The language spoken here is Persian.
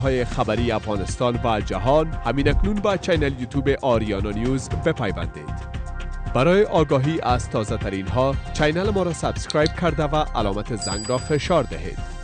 های خبری افغانستان و جهان، همین اکنون با چینل یوتیوب آریانا نیوز بپیوندید. برای آگاهی از تازه ترین ها چینل ما را سابسکرایب کرده و علامت زنگ را فشار دهید.